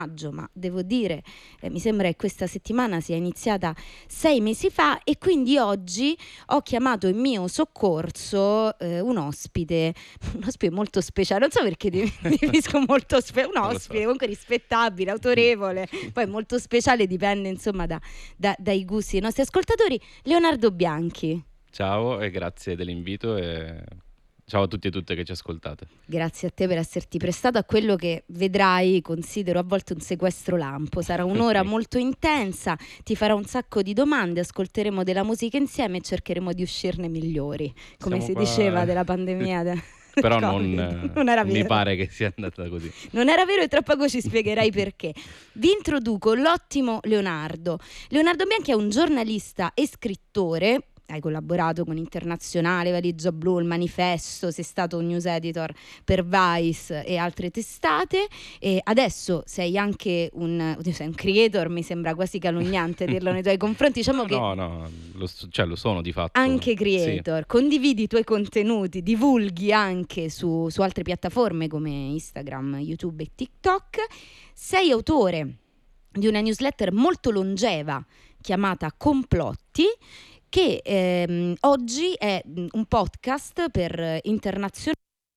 ma devo dire, mi sembra che questa settimana sia iniziata 6 mesi fa, e quindi oggi ho chiamato in mio soccorso un ospite molto speciale. Non so perché definisco un ospite comunque rispettabile, autorevole, poi molto speciale, dipende insomma dai gusti dei nostri ascoltatori. Leonardo Bianchi. Ciao e grazie dell'invito e ciao a tutti e tutte che ci ascoltate. Grazie a te per esserti prestato a quello che vedrai, considero a volte un sequestro lampo. Sarà un'ora molto intensa, ti farò un sacco di domande, ascolteremo della musica insieme e cercheremo di uscirne migliori, come si diceva della pandemia. Però non era mi vero. pare che sia andata così. Non era vero, e tra poco ci spiegherai perché. Vi introduco l'ottimo Leonardo. Leonardo Bianchi è un giornalista e scrittore. Hai collaborato con Internazionale, Valigia Blu, Il Manifesto, sei stato un news editor per Vice e altre testate, e adesso sei anche un creator, mi sembra quasi calunniante dirlo nei tuoi confronti. Diciamo No, lo sono di fatto. Anche creator, sì. Condividi i tuoi contenuti, divulghi anche su altre piattaforme come Instagram, YouTube e TikTok. Sei autore di una newsletter molto longeva chiamata Complotti, che oggi è un podcast per Internazionale.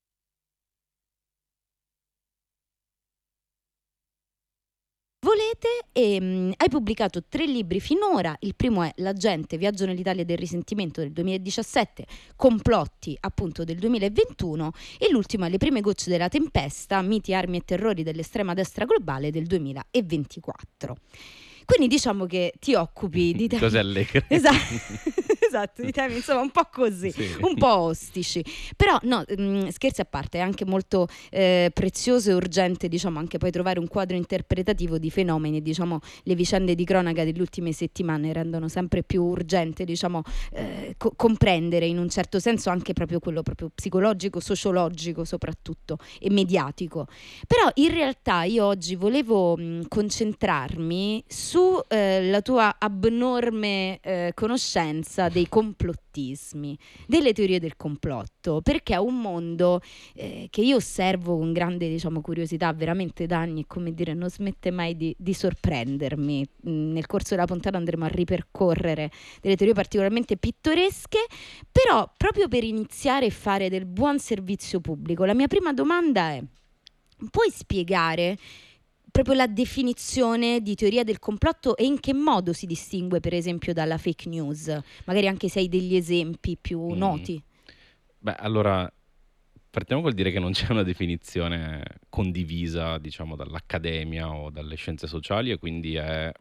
Volete, e hai pubblicato 3 libri finora. Il primo è La gente, viaggio nell'Italia del risentimento del 2017, Complotti appunto del 2021, e l'ultimo è Le prime gocce della tempesta, miti, armi e terrori dell'estrema destra globale del 2024. Quindi diciamo che ti occupi di temi... Cose allegre. Esatto, di temi insomma un po' così, sì. Un po' ostici. Però no, scherzi a parte, è anche molto prezioso e urgente, diciamo, anche poi trovare un quadro interpretativo di fenomeni. Diciamo, le vicende di cronaca delle ultime settimane rendono sempre più urgente, diciamo, comprendere in un certo senso anche proprio quello proprio psicologico, sociologico soprattutto, e mediatico. Però in realtà io oggi volevo concentrarmi su la tua abnorme conoscenza dei complottismi, delle teorie del complotto, perché è un mondo che io osservo con grande, diciamo, curiosità veramente da anni, e come dire, non smette mai di sorprendermi. Nel corso della puntata andremo a ripercorrere delle teorie particolarmente pittoresche, però proprio per iniziare e fare del buon servizio pubblico, la mia prima domanda è: puoi spiegare proprio la definizione di teoria del complotto e in che modo si distingue per esempio dalla fake news? Magari anche se hai degli esempi più noti. Beh, allora partiamo col dire che non c'è una definizione condivisa, diciamo, dall'accademia o dalle scienze sociali, e quindi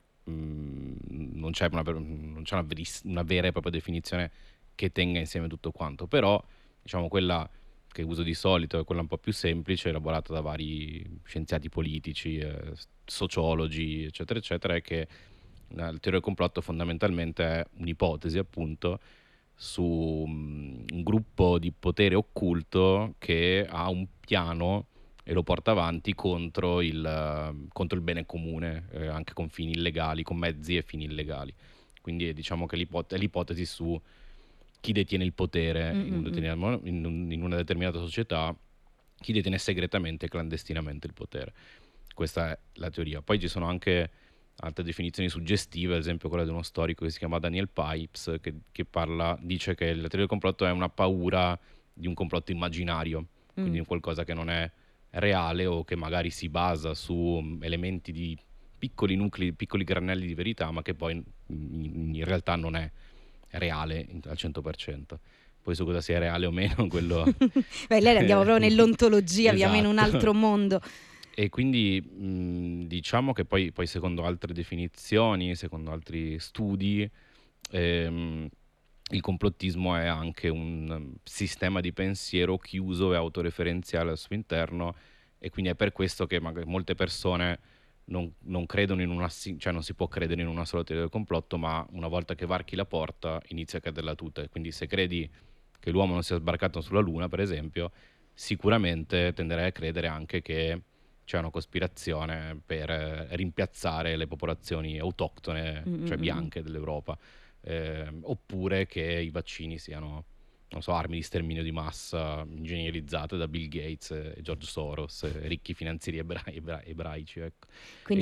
non c'è una vera e propria definizione che tenga insieme tutto quanto. Però, diciamo, quella che uso di solito è quella un po' più semplice, elaborata da vari scienziati politici, sociologi, eccetera, eccetera, è che la teoria del complotto fondamentalmente è un'ipotesi, appunto, su un gruppo di potere occulto che ha un piano e lo porta avanti contro il bene comune, anche con fini illegali, con mezzi e fini illegali. Quindi diciamo che è l'ipotesi su chi detiene il potere in una determinata società, chi detiene segretamente e clandestinamente il potere. Questa è la teoria. Poi ci sono anche altre definizioni suggestive, ad esempio quella di uno storico che si chiama Daniel Pipes, che dice che la teoria del complotto è una paura di un complotto immaginario, quindi qualcosa che non è reale o che magari si basa su elementi di piccoli nuclei, piccoli granelli di verità, ma che poi in realtà non è reale al 100%. Poi su cosa sia reale o meno, quello... Beh, lei andiamo proprio nell'ontologia, esatto. Viamo in un altro mondo. E quindi diciamo che poi secondo altre definizioni, secondo altri studi, il complottismo è anche un sistema di pensiero chiuso e autoreferenziale al suo interno, e quindi è per questo che magari molte persone non credono cioè non si può credere in una sola teoria del complotto, ma una volta che varchi la porta inizia a crederla tutta. Quindi se credi che l'uomo non sia sbarcato sulla Luna, per esempio, sicuramente tenderai a credere anche che c'è una cospirazione per rimpiazzare le popolazioni autoctone, cioè bianche dell'Europa, oppure che i vaccini siano non so, armi di sterminio di massa ingegnerizzate da Bill Gates e George Soros, ricchi finanzieri ebraici, ecco. Quindi